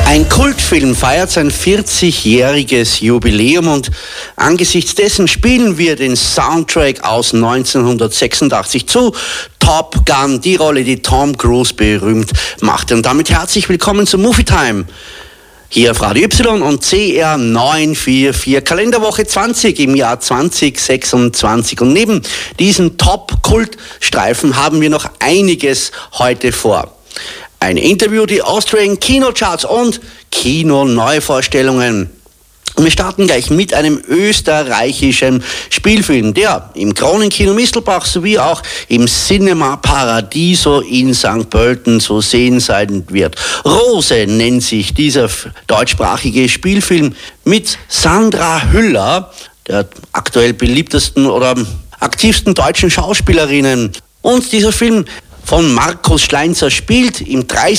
Ein Kultfilm feiert sein 40-jähriges Jubiläum und angesichts dessen spielen wir den Soundtrack aus 1986 zu Top Gun, die Rolle, die Tom Cruise berühmt machte. Und damit herzlich willkommen zum Movie Time. Hier auf Radio Y und CR 944, Kalenderwoche 20 im Jahr 2026. Und neben diesen Top-Kult-Streifen haben wir noch einiges heute vor. Ein Interview, die Austrian Kinocharts und Kino-Neuvorstellungen. Und wir starten gleich mit einem österreichischen Spielfilm, der im Kronenkino Mistelbach sowie auch im Cinema Paradiso in St. Pölten zu sehen sein wird. Rose nennt sich dieser deutschsprachige Spielfilm mit Sandra Hüller, der aktuell beliebtesten oder aktivsten deutschen Schauspielerinnen. Und dieser Film von Markus Schleinzer spielt im 30.